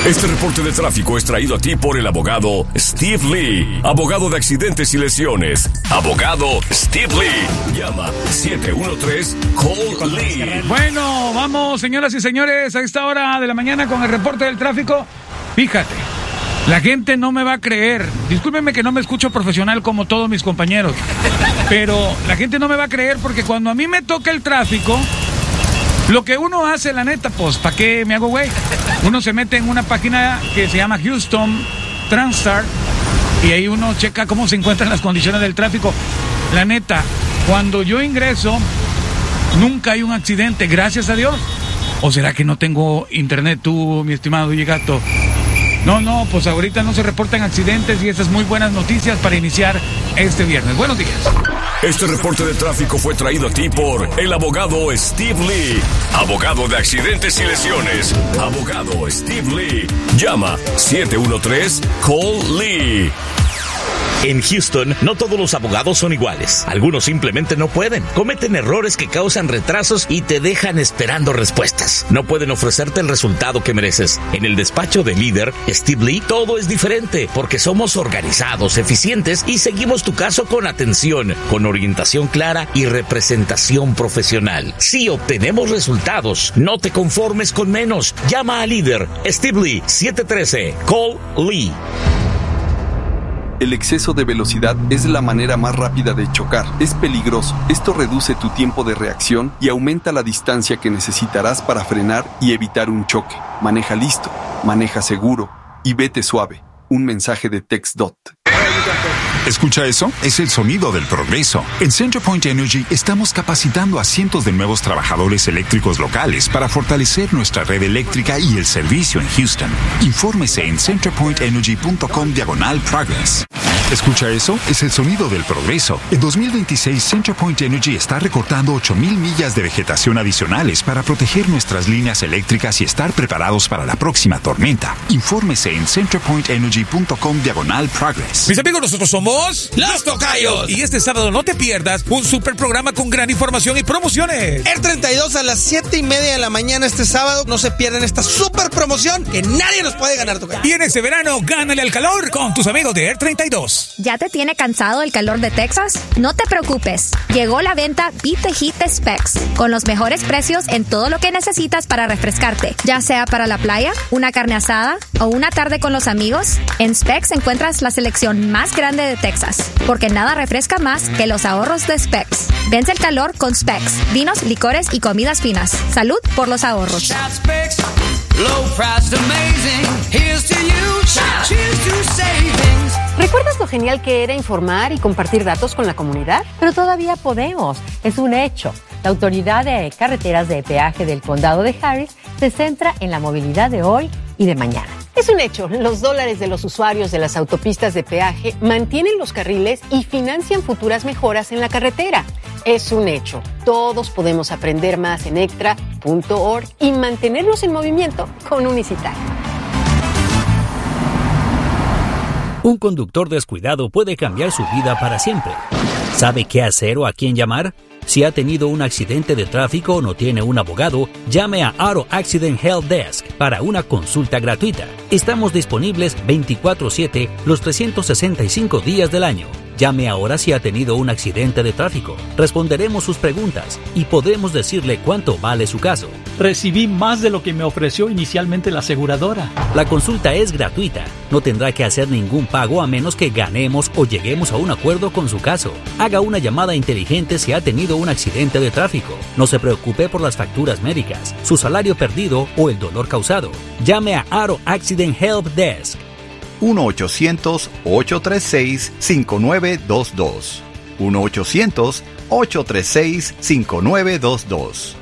Este reporte de tráfico es traído a ti por el abogado Steve Lee, abogado de accidentes y lesiones. Abogado Steve Lee. Llama 713-CALL-LEE. Bueno, vamos, señoras y señores, a esta hora de la mañana con el reporte del tráfico. Fíjate, la gente no me va a creer. Discúlpenme que no me escucho profesional como todos mis compañeros, pero la gente no me va a creer porque cuando a mí me toca el tráfico, lo que uno hace, la neta, pues, ¿para qué me hago güey? Uno se mete en una página que se llama Houston Transstar y ahí uno checa cómo se encuentran las condiciones del tráfico. La neta, cuando yo ingreso, nunca hay un accidente, gracias a Dios. ¿O será que no tengo internet tú, mi estimado Yegato? No, pues ahorita no se reportan accidentes y esas muy buenas noticias para iniciar este viernes. Buenos días. Este reporte de tráfico fue traído a ti por el abogado Steve Lee, abogado de accidentes y lesiones. Abogado Steve Lee. Llama 713-CALL-LEE. En Houston, no todos los abogados son iguales. Algunos simplemente no pueden. Cometen errores que causan retrasos y te dejan esperando respuestas. No pueden ofrecerte el resultado que mereces. En el despacho de líder, Steve Lee, todo es diferente porque somos organizados, eficientes y seguimos tu caso con atención, con orientación clara y representación profesional. Si obtenemos resultados, no te conformes con menos. Llama a líder, Steve Lee, 713-CALL-LEE. El exceso de velocidad es la manera más rápida de chocar. Es peligroso. Esto reduce tu tiempo de reacción y aumenta la distancia que necesitarás para frenar y evitar un choque. Maneja listo, maneja seguro y vete suave. Un mensaje de TxDOT. ¿Escucha eso? Es el sonido del progreso. En CenterPoint Energy estamos capacitando a cientos de nuevos trabajadores eléctricos locales para fortalecer nuestra red eléctrica y el servicio en Houston. Infórmese en centerpointenergy.com/progress. ¿Escucha eso? Es el sonido del progreso. En 2026, CenterPoint Energy está recortando 8,000 millas de vegetación adicionales para proteger nuestras líneas eléctricas y estar preparados para la próxima tormenta. Infórmese en centerpointenergy.com/progress. Mis amigos, nosotros somos Los Tocayos. Y este sábado no te pierdas un super programa con gran información y promociones. El 32 a las 7:30 de la mañana este sábado. No se pierdan esta super promoción que nadie nos puede ganar, Tocayo. Y en este verano, gánale al calor con tus amigos de Air 32. ¿Ya te tiene cansado el calor de Texas? No te preocupes. Llegó la venta Beat the Heat de Specs, con los mejores precios en todo lo que necesitas para refrescarte. Ya sea para la playa, una carne asada o una tarde con los amigos, en Specs encuentras la selección más grande de Texas, porque nada refresca más que los ahorros de Specs. Vence el calor con Specs, vinos, licores y comidas finas. Salud por los ahorros. ¿Recuerdas lo genial que era informar y compartir datos con la comunidad? Pero todavía podemos. Es un hecho. La Autoridad de Carreteras de Peaje del Condado de Harris se centra en la movilidad de hoy y de mañana. Es un hecho. Los dólares de los usuarios de las autopistas de peaje mantienen los carriles y financian futuras mejoras en la carretera. Es un hecho. Todos podemos aprender más en extra.org y mantenernos en movimiento con Unicitario. Un conductor descuidado puede cambiar su vida para siempre. ¿Sabe qué hacer o a quién llamar? Si ha tenido un accidente de tráfico o no tiene un abogado, llame a Auto Accident Help Desk para una consulta gratuita. Estamos disponibles 24/7 los 365 días del año. Llame ahora si ha tenido un accidente de tráfico. Responderemos sus preguntas y podremos decirle cuánto vale su caso. Recibí más de lo que me ofreció inicialmente la aseguradora. La consulta es gratuita. No tendrá que hacer ningún pago a menos que ganemos o lleguemos a un acuerdo con su caso. Haga una llamada inteligente si ha tenido un accidente de tráfico. No se preocupe por las facturas médicas, su salario perdido o el dolor causado. Llame a Auto Accident Help Desk. 1-800-836-5922. 1-800-836-5922.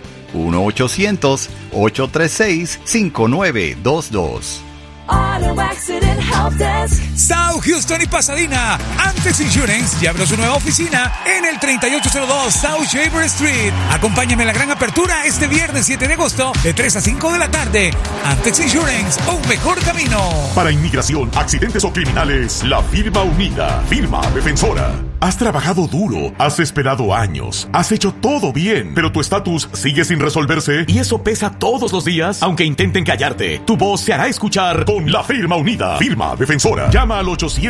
1-800-836-5922. Auto Accident Help Desk. South Houston y Pasadena. Antex Insurance ya abrió su nueva oficina en el 3802 South Shaver Street. Acompáñame a la gran apertura este viernes 7 de agosto de 3 a 5 de la tarde. Antex Insurance, un mejor camino. Para inmigración, accidentes o criminales, la firma unida, firma defensora. Has trabajado duro, has esperado años, has hecho todo bien, pero tu estatus sigue sin resolverse y eso pesa todos los días, aunque intenten callarte. Tu voz se hará escuchar con la Firma Unida. Firma Defensora. Llama al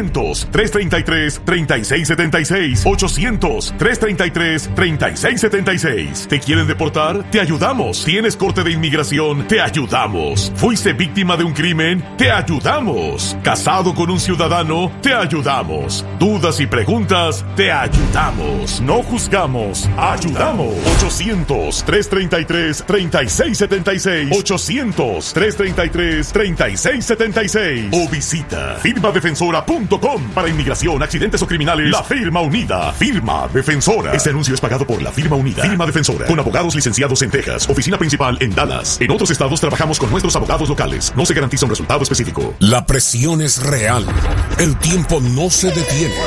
800-333-3676. 800-333-3676. ¿Te quieren deportar? Te ayudamos. ¿Tienes corte de inmigración? Te ayudamos. ¿Fuiste víctima de un crimen? Te ayudamos. ¿Casado con un ciudadano? Te ayudamos. ¿Dudas y preguntas? Te ayudamos. No juzgamos, ayudamos. 800-333-3676. 800-333-3676. O visita firmadefensora.com. Para inmigración, accidentes o criminales, la Firma Unida. Firma Defensora. Este anuncio es pagado por la Firma Unida. Firma Defensora. Con abogados licenciados en Texas. Oficina principal en Dallas. En otros estados trabajamos con nuestros abogados locales. No se garantiza un resultado específico. La presión es real. El tiempo no se detiene.